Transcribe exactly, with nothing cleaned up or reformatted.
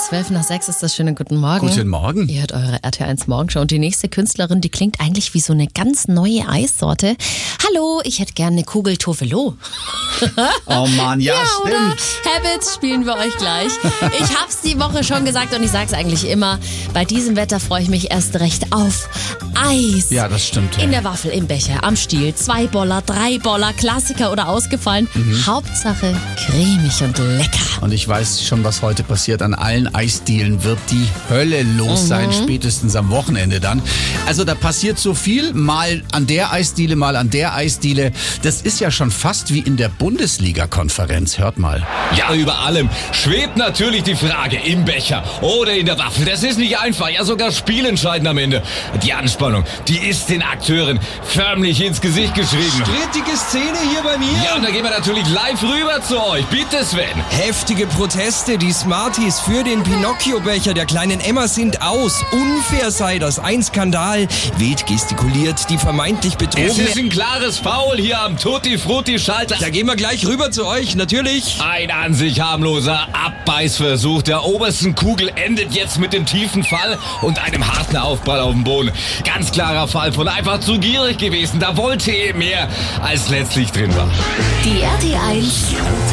Zwölf nach sechs ist das. Schönen guten Morgen. Guten Morgen. Ihr hört eure R T eins Morgenshow und die nächste Künstlerin, die klingt eigentlich wie so eine ganz neue Eissorte. Hallo, ich hätte gerne eine Kugel Tofelo. Oh Mann, ja, ja stimmt. Oder? Habits spielen wir euch gleich. Ich hab's die Woche schon gesagt und ich sag's eigentlich immer. Bei diesem Wetter freue ich mich erst recht auf Eis. Ja, das stimmt. In der Waffel, im Becher, am Stiel, zwei Boller, drei Boller, Klassiker oder ausgefallen. Mhm. Hauptsache cremig und lecker. Und ich weiß schon, was heute passiert. An allen Eisdielen wird die Hölle los sein, Mhm. spätestens am Wochenende dann. Also da passiert so viel, mal an der Eisdiele, mal an der Eisdiele. Das ist ja schon fast wie in der Bundesliga-Konferenz. Hört mal. Ja, über allem schwebt natürlich die Frage, im Becher oder in der Waffel. Das ist nicht einfach, ja sogar spielentscheidend am Ende. Die Anspannung, die ist den Akteuren förmlich ins Gesicht geschrieben. Strittige Szene hier bei mir. Ja, und da gehen wir natürlich live rüber zu euch. Bitte, Sven. Heftige Proteste, die Smarties für den Pinocchio-Becher der kleinen Emma sind aus. Unfair sei das, ein Skandal. Wild gestikuliert, die vermeintlich Es Betrogene. ist ein klares Foul hier am Tutti-Frutti-Schalter. Da gehen wir gleich rüber zu euch, natürlich. Ein an sich harmloser Abbeißversuch der obersten Kugel endet jetzt mit dem tiefen Fall und einem harten Aufprall auf dem Boden. Ganz klarer Fall von einfach zu gierig gewesen. Da wollte er mehr, als letztlich drin war. Die R T eins